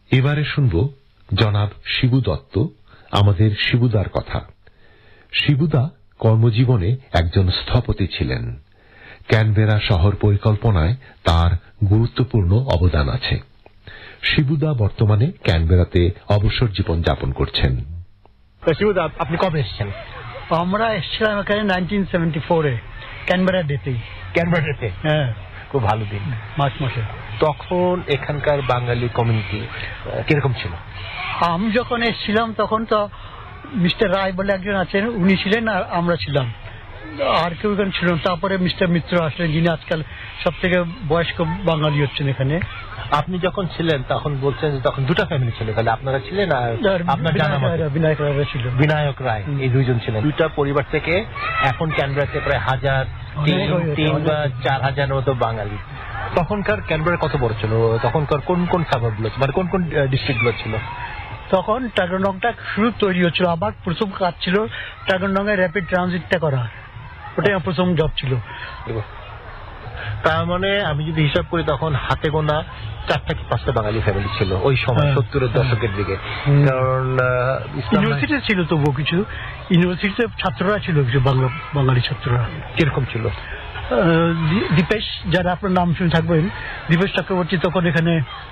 এবারে শুনব জনাব শিবু দত্ত, আমাদের শিবুদার কথা। শিবুদা কর্মজীবনে একজন স্থপতি ছিলেন। ক্যানবেরা শহর পরিকল্পনায় তার গুরুত্বপূর্ণ অবদান আছে। শিবুদা বর্তমানে ক্যানবেরাতে অবসর জীবন যাপন করছেন। শিবুদা, আপনি কবে এসেছেন? আমরা এসেছিলাম এখানে 1974-এ ক্যানবেরা ডেতেই। ক্যানবেরা ডেতে? হ্যাঁ, খুব ভালো দিন, মার্চ মাসে। তখন এখানকার বাঙালি কমিউনিটি কিরকম ছিল? আমি যখন এসেছিলাম তখন তো মিস্টার রায় বলে একজন আছেন, উনি ছিলেন আর আমরা ছিলাম, আর কেউ এখানে ছিল। তারপরে মিস্টার মিত্র আসলেন, যিনি আজকাল সব থেকে বয়স্ক বাঙালি হচ্ছেন এখানে। আপনি যখন ছিলেন তখন বলছেন যে তখন দুটা ফ্যামিলি ছিল, তাহলে আপনারা ছিলেন আর আপনার বিনায়ক রায় ছিল। বিনায়ক রায়, এই দুইজন ছিলেন। দুইটা পরিবার থেকে এখন ক্যানবেরাতে প্রায় 1000 বা 4000 মতো বাঙালি। তখনকার ক্যানবেরা কত বড় ছিল? তখনকার কোন কোন সাবাবগুলো, মানে কোন কোন ডিস্ট্রিক্টগুলো ছিল? তখন টাগনংটা শুরু তৈরি হচ্ছিল। আবার প্রথম কাজ ছিল টাগনং এর র্যাপিড ট্রানজিটটা করা, ওটাই প্রথম জব ছিল। তার মানে আমি যদি হিসাব করি তখন হাতে গোনা 4টা কি 5টা বাঙালি ফ্যামিলি ছিল ওই সময়, 70-এর দশকের দিকে। কারণ ইউনিভার্সিটি ছিল তবুও কিছু, ইউনিভার্সিটিতে ছাত্ররা ছিল কিছু বাঙালি ছাত্ররা। কিরকম ছিল? দীপেশ, যারা আপনার নাম শুনে থাকবেন, দীপেশ চক্রবর্তী তখন এখানে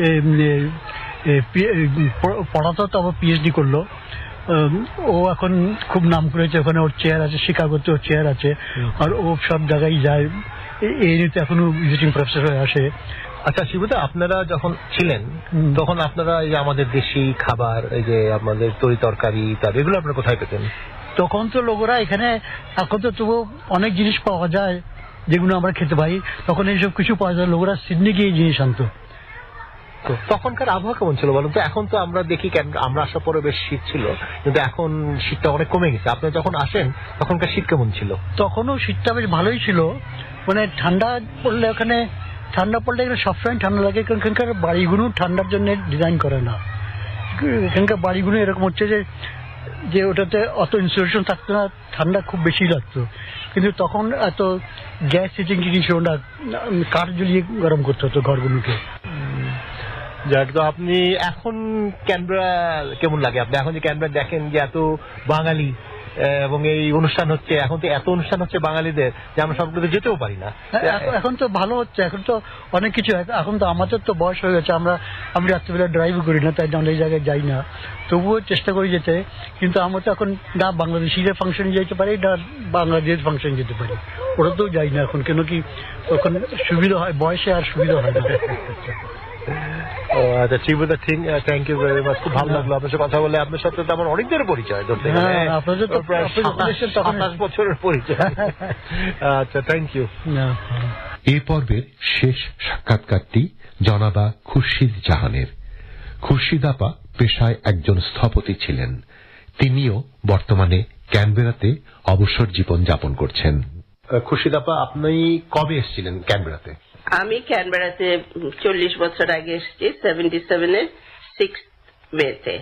পড়াতো, তারপর পিএইচডি করলো। ও এখন খুব নাম করেছে, ওখানে ওর চেয়ার আছে, শিকাগোতে ওর চেয়ার আছে, আর ও সব জায়গায় যায়। এই নিতে এখনো ভিজিটিং প্রফেসর হয়ে আসে। আচ্ছা শিবুদা, আপনারা যখন ছিলেন তখন আপনারা এই যে আমাদের দেশি খাবার, এই যে আমাদের তরি তরকারি, এগুলো আপনারা কোথায় পেতেন? তখন তো লোকেরা এখানে, এখন তো তবু অনেক জিনিস পাওয়া যায় যেগুলো আমরা খেতে পাই, তখন এইসব কিছু পাওয়া যায়। লোকেরা সিডনি গিয়ে জিনিস আনতো। তখনকার আবহাওয়া কেমন ছিল বলুন তো? এখন তো আমরা দেখি, আমরা আসার পরে বেশ শীত ছিল, কিন্তু এখন শীতটা অনেক কমে গেছে। আপনারা যখন আসেন তখনকার শীত কেমন ছিল? তখনও শীতটা বেশ ভালোই ছিল, মানে ঠান্ডা পড়লে এখানে সবসময় ঠান্ডা লাগে, কারণ এখানকার বাড়িগুলো ঠান্ডার জন্য ডিজাইন করে না। এখানকার বাড়িগুলো এরকম হচ্ছে যে ওটাতে অত ইনসুলেশন থাকতো না, ঠান্ডা খুব বেশি লাগতো। কিন্তু তখন এত গ্যাস হিটিং জিনিস ছিল না, কাঠ জ্বলিয়ে গরম করতে হতো ঘরগুলোকে। যাক, তো আপনি এখন ক্যানবেরা কেমন লাগে? আপনি এখন যে ক্যানবেরা দেখেন যে এত বাঙালি এবং এই অনুষ্ঠান হচ্ছে, এখন তো এত অনুষ্ঠান হচ্ছে বাঙালিদের যে আমরা সবগুলোতে যেতেও পারি না। এখন তো ভালো হচ্ছে, এখন তো অনেক কিছু। এখন তো আমাদের তো বয়স হয়ে গেছে, আমি রাত্রিবেলা ড্রাইভ করি না, তাই অনেক জায়গায় যাই না, তবুও চেষ্টা করি যেতে। কিন্তু আমরা তো এখন না বাংলাদেশিদের ফাংশনে যেতে পারি, না বাংলাদেশের ফাংশন যেতে পারি, ওটাতেও যাই না এখন। কেন কি তখন সুবিধা হয়, বয়সে আর সুবিধা হয় না। আচ্ছা শিবুদা, থ্যাংক ইউ ভেরি মাচ, খুব ভালো লাগলো আপনার সাথে কথা বলে। আপনার সাথে তো আমার অনেক দিনের পরিচয়, ধরতে গেলে 27 বছরের পরিচয়। আচ্ছা, থ্যাংক ইউ। এই পর্বের শেষ সাক্ষাৎকারটি জনাবা খুরশিদ জাহানের। খুরশিদ আপা পেশায় একজন স্থপতি ছিলেন। তিনিও বর্তমানে ক্যানবেরাতে অবসর জীবন যাপন করছেন। খুরশিদ আপা, আপনি কবে এসেছিলেন ক্যানবেরাতে? আমি ক্যানবেরাতে 40 বছর আগে এসেছি, 77-এর 6 মেতে।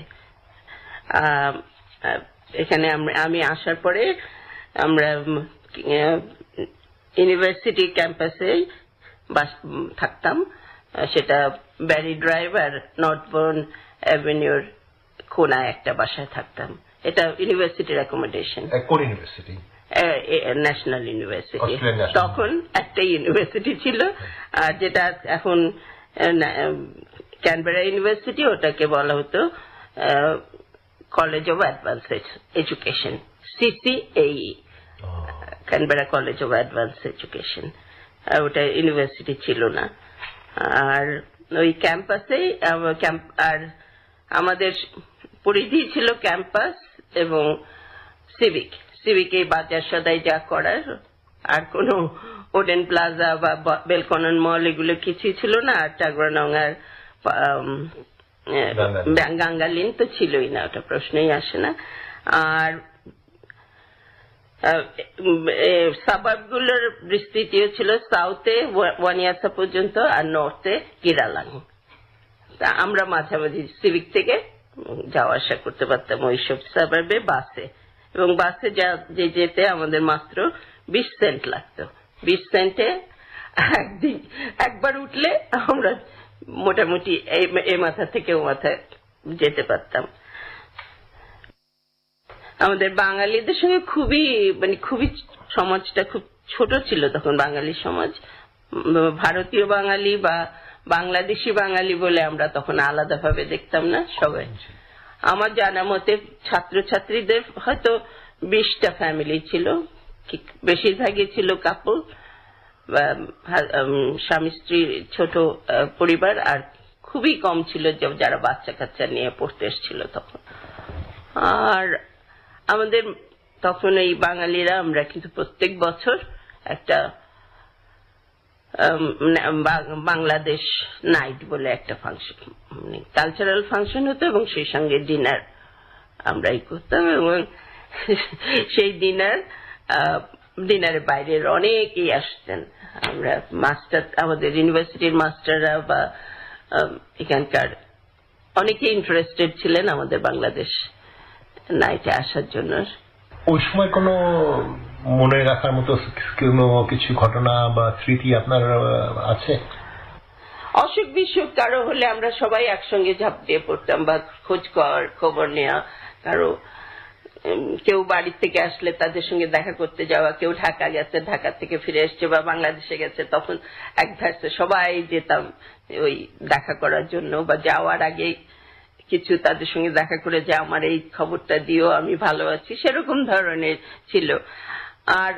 এখানে আমি আসার পরে আমরা ইউনিভার্সিটি ক্যাম্পাসে থাকতাম, সেটা ব্যারি ড্রাইভ আর নর্থবোর্ন অ্যাভিনিউর কোনায় একটা বাসায় থাকতাম। এটা ইউনিভার্সিটির অ্যাকোমোডেশন। কোন ইউনিভার্সিটি? National university. তখন একটা ইউনিভার্সিটি ছিল, আর যেটা এখন ক্যানবেরা ইউনিভার্সিটি, ওটাকে বলা হতো college of advance education, CCAE, Canberra college of advance education. ওটা ইউনিভার্সিটি ছিল না। আর ওই ক্যাম্পাসে, আর আমাদের পরিধি ছিল ক্যাম্পাস এবং সিভিকে বাজার সদাই যা করার, আর কোনো ওডেন প্লাজা বা বেলকনন মল এগুলো কিছুই ছিল না। আর টাগরানং আর গাঙ্গালিন তো ছিলই না, ওটা প্রশ্নই আসে না। আর সাবাবগুলোর বিস্তৃতিও ছিল, সাউথে ওয়ানিয়াসা পর্যন্ত আর নর্থে কিরালাং। তা আমরা মাঝামাঝি সিভিক থেকে যাওয়া আসা করতে পারতাম ওইসব সাবাবে বাসে, এবং বাসে যেতে আমাদের মাত্র 20 সেন্ট লাগতো। 20 সেন্টে একবার উঠলে আমরা মোটামুটি এ মাথা থেকে ও মাথায় যেতে পারতাম। আমাদের বাঙালিদের সঙ্গে খুবই সমাজটা খুব ছোট ছিল তখন। বাঙালি সমাজ, ভারতীয় বাঙালি বা বাংলাদেশি বাঙালি বলে আমরা তখন আলাদাভাবে দেখতাম না সবাই। আমার জানা মতে ছাত্রছাত্রীদের হয়তো 20টা ফ্যামিলি ছিল, বেশিরভাগই ছিল কাপল বা স্বামী স্ত্রীর ছোট পরিবার, আর খুবই কম ছিল যারা বাচ্চা কাচ্চা নিয়ে পড়তে এসেছিল তখন। আর আমাদের তখন এই বাঙালিরা আমরা কিন্তু প্রত্যেক বছর একটা বাংলাদেশ নাইট বলে একটা ফাংশন, কালচারাল ফাংশন হতো এবং সেই সঙ্গে ডিনার আমরাই করতাম। এবং সেই ডিনারের বাইরের অনেকেই আসতেন। আমরা আমাদের ইউনিভার্সিটির মাস্টাররা বা এখানকার অনেকে ইন্টারেস্টেড ছিলেন আমাদের বাংলাদেশ নাইটে আসার জন্য। ওই সময় কোনো মনে রাখার মতো কোনো কিছু ঘটনা বা স্মৃতি আপনার আছে? অসুখ বিসুখ কারো হলে আমরা সবাই একসঙ্গে ঝাঁপ দিয়ে পড়তাম বা খবর নেওয়া। কারো কেউ বাড়ি থেকে আসলে তাদের সঙ্গে দেখা করতে যাওয়া, কেউ ঢাকা গেছে, ঢাকা থেকে ফিরে এসছে বা বাংলাদেশে গেছে, তখন এক ধারে সবাই যেতাম ওই দেখা করার জন্য, বা যাওয়ার আগে কিছু তাদের সঙ্গে দেখা করে যে আমার এই খবরটা দিও, আমি ভালো আছি, সেরকম ধরনের ছিল। আর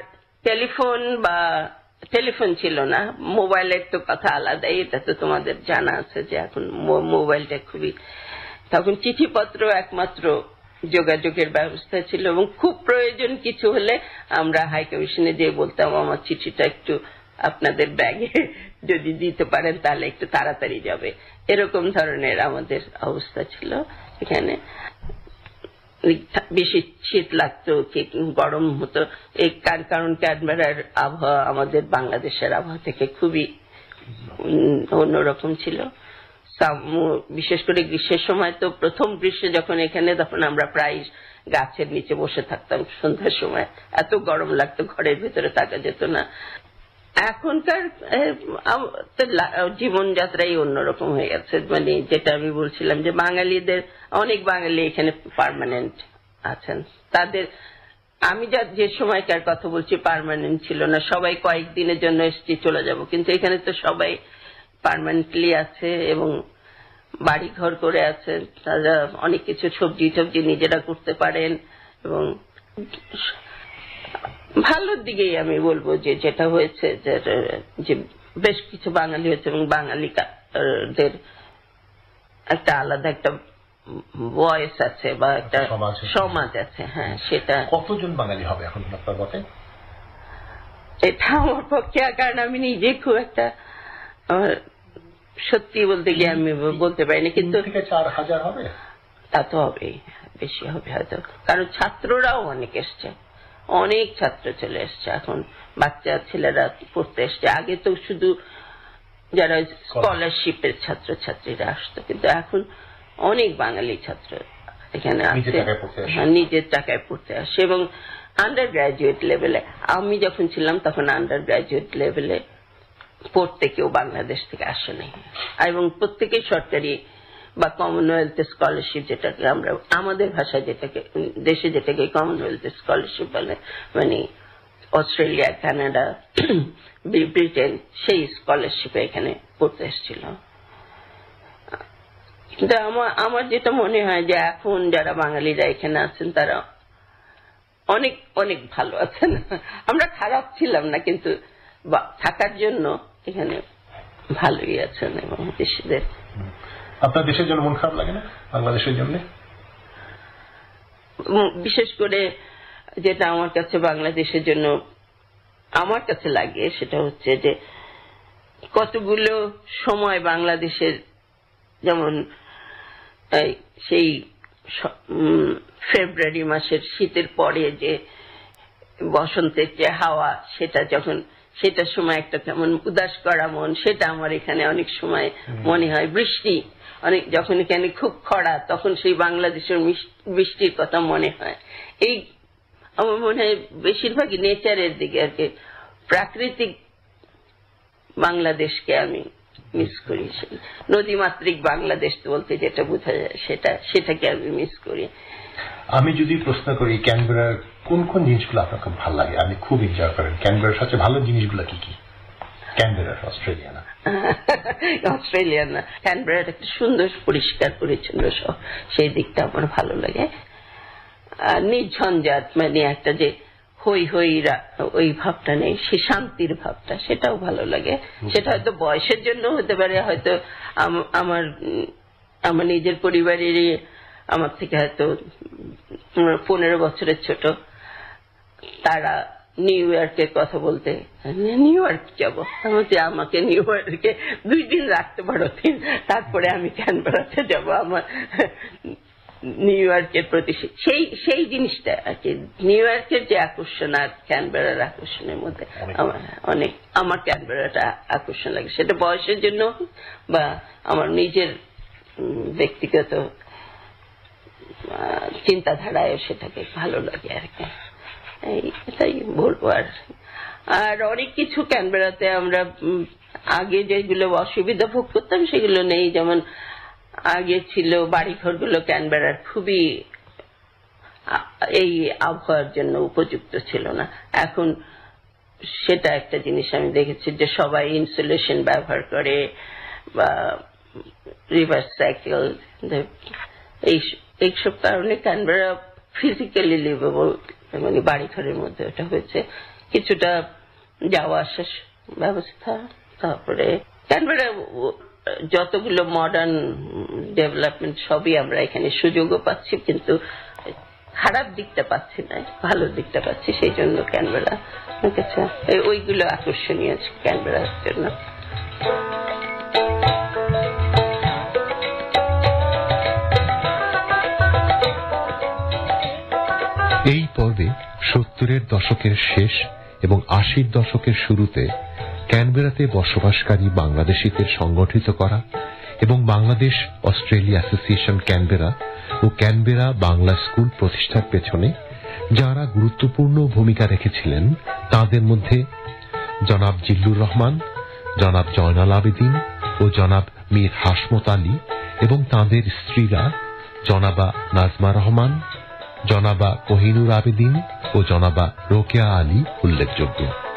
টেলিফোন ছিল না, মোবাইলের তো কথা আলাদাই, এটা তো তোমাদের জানা আছে যে এখন মোবাইলটা খুবই, তখন চিঠিপত্র একমাত্র যোগাযোগের ব্যবস্থা ছিল। এবং খুব প্রয়োজন কিছু হলে আমরা হাই কমিশনে যেয়ে বলতাম আমার চিঠিটা একটু আপনাদের ব্যাগে যদি দিতে পারেন তাহলে একটু তাড়াতাড়ি যাবে, এরকম ধরনের আমাদের অবস্থা ছিল এখানে। বেশি শীত লাগতো কি গরম হতো, এই কারণ ক্যানবেরার আবহাওয়া আমাদের বাংলাদেশের আবহাওয়া থেকে খুবই অন্যরকম ছিল। বিশেষ করে গ্রীষ্মের সময় তো, প্রথম গ্রীষ্মে যখন এখানে, তখন আমরা প্রায় গাছের নিচে বসে থাকতাম সন্ধ্যার সময়, এত গরম লাগতো, ঘরের ভেতরে থাকা যেত না। এখনকার জীবনযাত্রাই অন্যরকম হয়ে গেছে। মানে যেটা আমি বলছিলাম যে বাঙালিদের, অনেক বাঙালি এখানে পার্মানেন্ট আছেন, তাদের, আমি যে সময়কার কথা বলছি পার্মানেন্ট ছিল না, সবাই কয়েকদিনের জন্য এসছি চলে যাব, কিন্তু এখানে তো সবাই পার্মানেন্টলি আছে এবং বাড়ি ঘর করে আছে, তারা অনেক কিছু সবজি টবজি নিজেরা করতে পারেন। এবং ভালোর দিকেই আমি বলবো যে যেটা হয়েছে যে বেশ কিছু বাঙালি হয়েছে এবং বাঙালিদের একটা আলাদা একটা ভয়েস আছে বা একটা সমাজ আছে। হ্যাঁ, সেটা কতজন বাঙালি হবে এখন আপনার মতে? এটা আমার পক্ষে, কারণ আমি নিজে খুব একটা, সত্যি বলতে গিয়ে আমি বলতে পারিনি, কিন্তু 4000 হবে, তা তো হবেই, বেশি হবে হয়তো, কারণ ছাত্ররাও অনেক এসছে, অনেক ছাত্র চলে এসছে এখন, বাচ্চা ছেলেরা পড়তে এসছে। আগে তো শুধু যারা স্কলারশিপের ছাত্রছাত্রীরা আসতো, কিন্তু এখন অনেক বাঙালি ছাত্র এখানে আসছে, নিজের টাকায় পড়তে আসে। এবং আন্ডার গ্রাজুয়েট লেভেলে, আমি যখন ছিলাম তখন আন্ডার গ্রাজুয়েট লেভেলে পড়তে কেউ বাংলাদেশ থেকে আসে নাই, এবং প্রত্যেকেই সরকারি বা কমনওয়েলথ স্কলারশিপ, যেটাকে আমরা আমাদের ভাষায় দেশে যেটাকে কমনওয়েলথ স্কলারশিপ বলে, মানে অস্ট্রেলিয়া, কানাডা, ব্রিটেন, সেই স্কলারশিপে এখানে পড়তে এসেছিল। কিন্তু আমার যেটা মনে হয় যে এখন যারা বাঙালিরা এখানে আছেন তারা অনেক অনেক ভালো আছেন, আমরা খারাপ ছিলাম না, কিন্তু থাকার জন্য এখানে ভালোই আছেন। এবং দেশদের, আপনার দেশের জন্য মন খারাপ লাগে না বাংলাদেশের জন্য? বিশেষ করে যেটা আমার কাছে বাংলাদেশের জন্য আমার কাছে লাগে সেটা হচ্ছে যে কতগুলো সময় বাংলাদেশের, যেমন সেই ফেব্রুয়ারি মাসের শীতের পরে যে বসন্তের যে হাওয়া, সেটা যখন, সেটার সময় একটা কেমন উদাস করা মন, সেটা আমার এখানে অনেক সময় মনে হয়। বৃষ্টি, অনেক যখন এখানে খুব খরা, তখন সেই বাংলাদেশের বৃষ্টির কথা মনে হয়। এই আমার মনে হয় বেশিরভাগই নেচারের দিকে আর কি, প্রাকৃতিক বাংলাদেশকে আমি মিস করি। সেই নদীমাতৃক বাংলাদেশ বলতে যেটা বোঝা যায় সেটাকে আমি মিস করি। আমি যদি প্রশ্ন করি ক্যানবেরার কোন কোন জিনিসগুলো আপনার খুব ভালো লাগে, আপনি খুব এনজয় করেন, ক্যানবেরার সবচেয়ে ভালো জিনিসগুলো কি কি? ক্যানবেরার অস্ট্রেলিয়া না ক্যানবেরার একটা সুন্দর পরিষ্কার পরিচ্ছন্ন শহর, সেই দিকটা আমার ভালো লাগে। নির্ঝঞ্ঝাট, মানে একটা যে হই হই ওই ভাবটা নেই, সে শান্তির ভাবটা, সেটাও ভালো লাগে। সেটা হয়তো বয়সের জন্য হতে পারে, হয়তো আমার নিজের পরিবারেরই আমার থেকে হয়তো 15 বছরের ছোট, তারা নিউ ইয়র্কের কথা বলতে, নিউ ইয়র্ক যাবো, আমাকে নিউ ইয়র্কে 2 দিন রাখতে পারো, তারপরে আমি ক্যানবেরাতে যাব। আমার নিউ ইয়র্কের প্রতি সেই জিনিসটা আর কি, নিউ ইয়র্কের যে আকর্ষণ আর ক্যানবেরার আকর্ষণের মধ্যে আমার ক্যানবেরাটা আকর্ষণ লাগে। সেটা বয়সের জন্য বা আমার নিজের ব্যক্তিগত চিন্তাধারায় সেটাকে ভালো লাগে আর কি, এটাই বলবো। আর অনেক কিছু ক্যানবেরাতে আমরা আগে যেগুলো অসুবিধা ভোগ করতাম সেগুলো নেই। যেমন আগে ছিল বাড়িঘরগুলো ক্যানবেরার খুবই এই আবহাওয়ার জন্য উপযুক্ত ছিল না। এখন সেটা একটা জিনিস আমি দেখেছি যে সবাই ইনসুলেশন ব্যবহার করে বা রিভার্স সাইকেল, এইসব কারণে ক্যানবেরা ফিজিক্যালি লিভেবল, মানে বাড়িঘরের মধ্যে ওটা হয়েছে। কিছুটা যাওয়া আসার ব্যবস্থা, তারপরে ক্যানবেরা যতগুলো মডার্ন ডেভেলপমেন্ট সবই আমরা এখানে সুযোগও পাচ্ছি, কিন্তু খারাপ দিকটা পাচ্ছি না, ভালো দিকটা পাচ্ছি। সেই জন্য ক্যানবেরা ওইগুলো আকর্ষণীয় ক্যানবেরার জন্য। এই পর্বে 70-এর দশকের শেষ এবং 80-র দশকের শুরুতে ক্যানবেরাতে বসবাসকারী বাংলাদেশিদের সংগঠিত করা এবং বাংলাদেশ অস্ট্রেলিয়া অ্যাসোসিয়েশন ক্যানবেরা ও ক্যানবেরা বাংলা স্কুল প্রতিষ্ঠার পেছনে যারা গুরুত্বপূর্ণ ভূমিকা রেখেছিলেন তাদের মধ্যে জনাব জিল্লুর রহমান, জনাব জয়নাল আবেদিন ও জনাব মীর হাসমত আলী এবং তাঁদের স্ত্রীরা জনাবা নাজমা রহমান, জনাবা কোহিনুর আবেদিন ও জনাবা রোকেয়া আলী উল্লেখযোগ্য।